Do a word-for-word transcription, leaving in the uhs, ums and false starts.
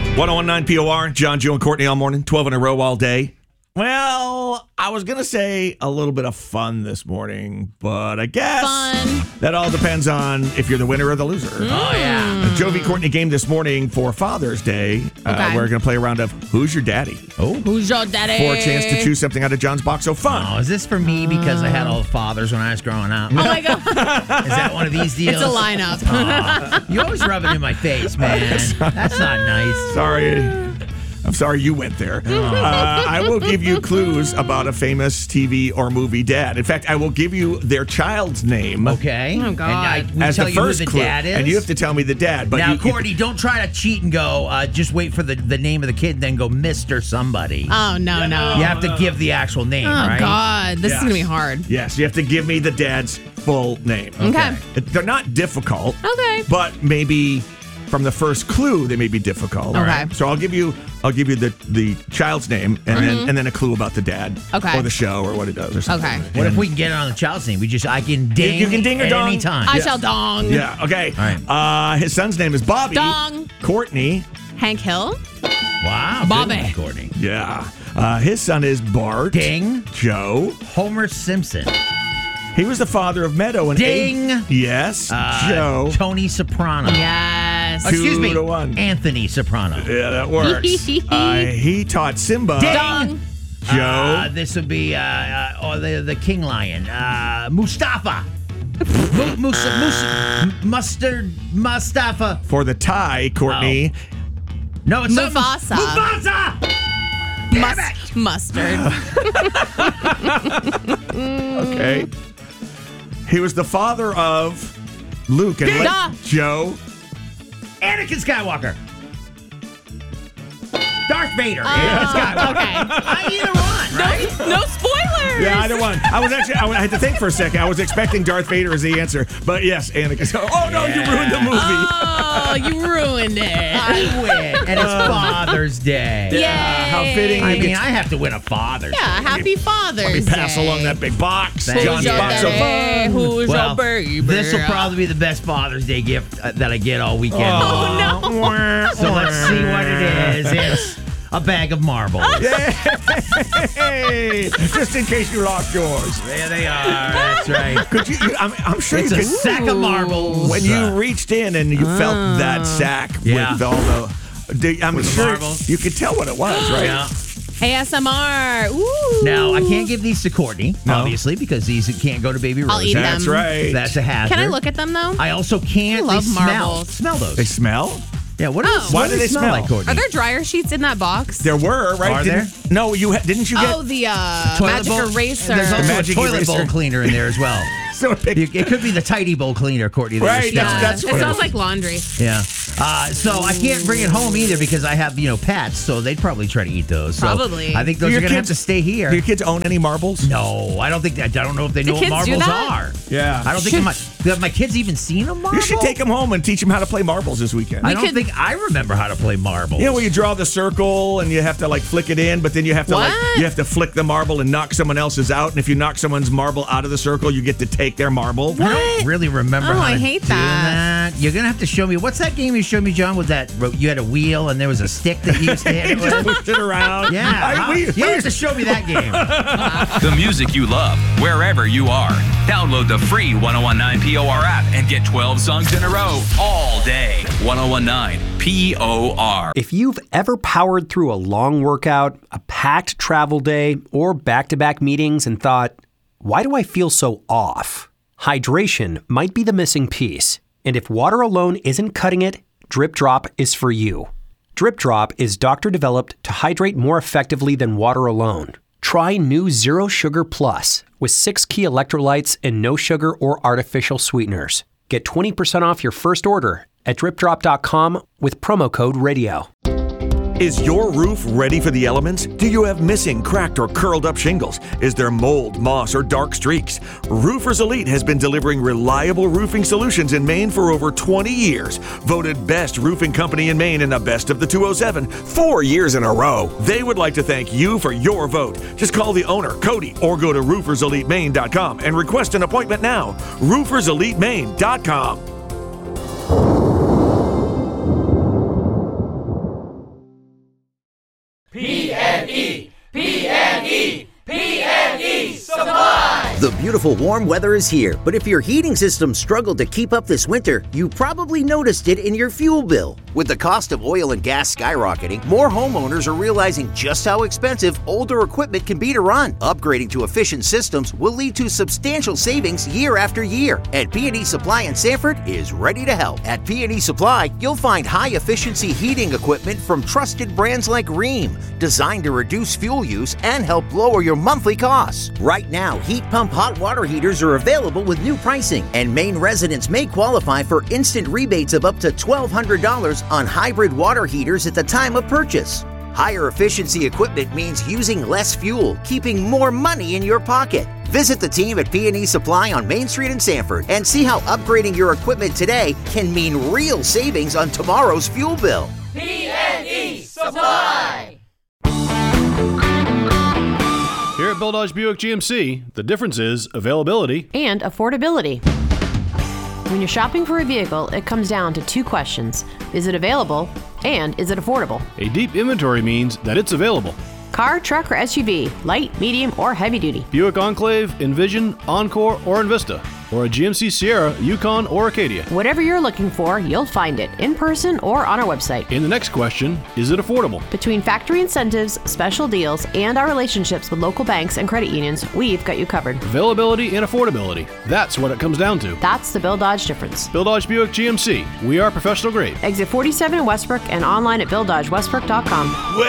one oh one nine P O R, John, Joe, and Courtney all morning, twelve in a row all day. Well, I was going to say a little bit of fun this morning, but I guess Fun. that all depends on if you're the winner or the loser. Mm. Oh, yeah. The Jovi Courtney game this morning for Father's Day. Uh, Okay. we're going to play a round of Who's Your Daddy? Oh. Who's your daddy? For a chance to choose something out of John's box. So fun. Oh, is this for me because I had all the fathers when I was growing up? Oh, my God. Is that one of these deals? It's a lineup. Aw, you always rub it in my face, man. That's not nice. Sorry. I'm sorry you went there. Uh, I will give you clues about a famous T V or movie dad. In fact, I will give you their child's name. Okay. Oh, God. And I, we As tell the you first who the clue, dad is. and you have to tell me the dad. But now, you, Courtney, don't try to cheat and go, uh, just wait for the, the name of the kid and then go Mister somebody. Oh, no, no. You have to give the actual name, Oh, right? God. This Yes. is going to be hard. Yes, you have to give me the dad's full name. Okay. They're not difficult. Okay. But maybe from the first clue they may be difficult. Okay. So I'll give you I'll give you the, the child's name and then and then a clue about the dad. Okay. Or the show or what it does or something. Okay. What if we can get it on the child's name? We just, I can ding you can ding or at dong. any time. I shall dong. Yeah, okay. All right. Uh, his son's name is Bobby. Dong. Courtney. Hank Hill. Wow. good Bobby. one, Courtney. Yeah. Uh, his son is Bart. Ding. Joe. Homer Simpson. He was the father of Meadow and Ding. A- yes. Uh, Joe. Tony Soprano. Yes. Two Excuse me. to one. Anthony Soprano. Yeah, that works. uh, he taught Simba. Ding. Dong. Joe. Uh, this would be uh, uh, oh, the the King Lion. Uh, Mustafa. Mu- Musa, Musa, Mustard Mustafa. For the tie, Courtney. No, it's something- Mufasa. Mufasa. Mus- mustard. Okay. He was the father of Luke and Ding. Le- Joe. Anakin Skywalker. Darth Vader. Oh, Anakin Skywalker. okay. I either one, right? No spoilers. Yeah, either one. I was actually, I had to think for a second. I was expecting Darth Vader as the answer. But yes, Anakin. Oh, no, you ruined the movie. Oh, you ruined it. I win, and it's Father's Day. Yay. how fitting. I You mean, get- I have to win a Father's Yeah, Day. happy Father's Let me pass Day. along that big box. Thank John's you. box of daddy? fun. Who's Well, your baby? this will probably be the best Father's Day gift uh, that I get all weekend. Oh, no. So let's see what it is. It's a bag of marbles. Hey, just in case you lost yours. There they are. That's right. Could you? you I'm, I'm sure It's you a could. sack of marbles. When you reached in and you felt that sack Yeah. with all the, the I'm With the sure marbles. you could tell what it was, right? Yeah. A S M R. Ooh. Now, I can't give these to Courtney, No. obviously, because these can't go to Baby Rose. I'll eat That's them. right. That's a hazard. Can I look at them, though? I also can't. I love they smell. marbles. Smell those. They smell. yeah. What do, Oh. they, Why what do do they they smell, smell? like, Courtney? Are there dryer sheets in that box? There were, right? Are Didn't- No, you ha- didn't you get? Oh, the uh, Toilet magic bowl? eraser. And there's also magic a toilet eraser. bowl cleaner in there as well. so it You- it could be the tidy bowl cleaner, Courtney. that you're Right, smelling. yeah, that's it what it smells is. like laundry. Yeah. Uh, so I can't bring it home either because I have, you know, pets, so they'd probably try to eat those. So Probably. I think Do those your are going to have kids- to stay here. Do your kids own any marbles? No, I don't think that. I don't know if they know what kids do marbles that? are. Yeah. I don't think my, have my kids even seen a marble. You should take them home and teach them how to play marbles this weekend. I We don't could- think I remember how to play marbles. You know where you draw the circle and you have to like flick it in, but then you have to like What? you have to flick the marble and knock someone else's out. And if you knock someone's marble out of the circle, you get to take their marble. I don't really remember Oh, how I to hate do that. that. You're gonna have to show me. What's that game you showed me, John? With that you had a wheel and there was a stick that you used to hit it Just with. push it around. Yeah, I- huh? we- you have to show me that game. The music you love, wherever you are. Download the free ten nineteen P O R app and get twelve songs in a row all day. ten nineteen P O R. If you've ever powered through a long workout, a packed travel day, or back-to-back meetings and thought, why do I feel so off? Hydration might be the missing piece. And if water alone isn't cutting it, Drip Drop is for you. Drip Drop is doctor-developed to hydrate more effectively than water alone. Try new Zero Sugar Plus with six key electrolytes and no sugar or artificial sweeteners. Get twenty percent off your first order at drip drop dot com with promo code radio. Is your roof ready for the elements? Do you have missing, cracked, or curled up shingles? Is there mold, moss, or dark streaks? Roofers Elite has been delivering reliable roofing solutions in Maine for over twenty years. Voted best roofing company in Maine in the best of the two oh seven, four years in a row. They would like to thank you for your vote. Just call the owner, Cody, or go to roofers elite maine dot com and request an appointment now. roofers elite maine dot com. The beautiful warm weather is here, but if your heating system struggled to keep up this winter, you probably noticed it in your fuel bill. With the cost of oil and gas skyrocketing, more homeowners are realizing just how expensive older equipment can be to run. Upgrading to efficient systems will lead to substantial savings year after year, and P and E Supply in Sanford is ready to help. At P and E Supply, you'll find high-efficiency heating equipment from trusted brands like Rheem, designed to reduce fuel use and help lower your monthly costs. Right now, heat pump hot water heaters are available with new pricing, and Maine residents may qualify for instant rebates of up to twelve hundred dollars on hybrid water heaters at the time of purchase. Higher efficiency equipment means using less fuel, keeping more money in your pocket. Visit the team at P and E Supply on Main Street in Sanford and see how upgrading your equipment today can mean real savings on tomorrow's fuel bill. P and E Supply! Here at Bill Dodge Buick G M C, the difference is availability and affordability. When you're shopping for a vehicle, it comes down to two questions. Is it available? And is it affordable? A deep inventory means that it's available. Car, truck, or S U V, light, medium, or heavy duty. Buick Enclave, Envision, Encore, or Envista. Or a G M C Sierra, Yukon, or Acadia. Whatever you're looking for, you'll find it in person or on our website. And the next question, is it affordable? Between factory incentives, special deals, and our relationships with local banks and credit unions, we've got you covered. Availability and affordability. That's what it comes down to. That's the Bill Dodge difference. Bill Dodge Buick G M C. We are professional grade. Exit forty-seven in Westbrook and online at bill dodge westbrook dot com. Well,